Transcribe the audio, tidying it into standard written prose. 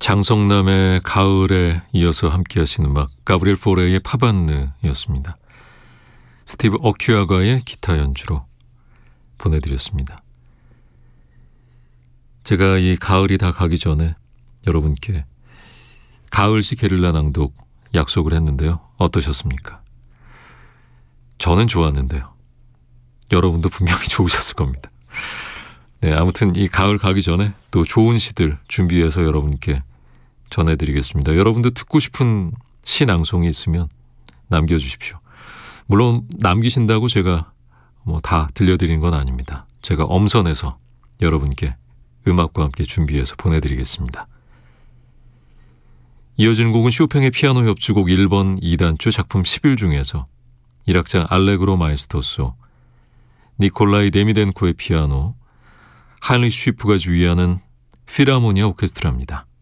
장성남의 가을에 이어서 함께 하신 음악 가브리엘 포레의 파반느였습니다. 스티브 어큐아가의 기타 연주로 보내드렸습니다. 제가 이 가을이 다 가기 전에 여러분께 가을시 게릴라 낭독 약속을 했는데요. 어떠셨습니까? 저는 좋았는데요. 여러분도 분명히 좋으셨을 겁니다. 네, 아무튼 이 가을 가기 전에 또 좋은 시들 준비해서 여러분께 전해드리겠습니다. 여러분도 듣고 싶은 시 낭송이 있으면 남겨주십시오. 물론 남기신다고 제가 다 들려드리는 건 아닙니다. 제가 엄선해서 여러분께 음악과 함께 준비해서 보내드리겠습니다. 이어지는 곡은 쇼팽의 피아노 협주곡 1번 2단조 작품 11 중에서 1악장 알레그로 마에스토소, 니콜라이 데미덴코의 피아노, 하인리히 쉬프가 주의하는 필하모니아 오케스트라입니다.